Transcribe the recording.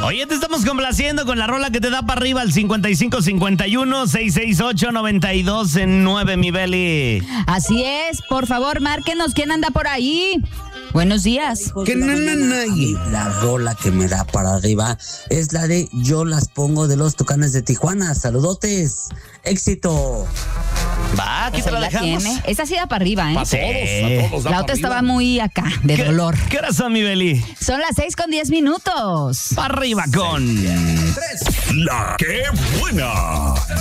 Oye, te estamos complaciendo con la rola que te da para arriba al 5551-668-9209, mi Beli. Así es, por favor, márquenos. ¿Quién anda por ahí? Buenos días. La rola que me da para arriba es la de Yo las pongo de los Tucanes de Tijuana. Saludotes. Éxito. Va, aquí te Esa la ahí la dejamos. tiene. Esa sí da para arriba, ¿eh? A todos. La otra estaba muy acá, de dolor. ¿Qué horas son, mi Beli? Son las 6:10. Para arriba con... La que buena.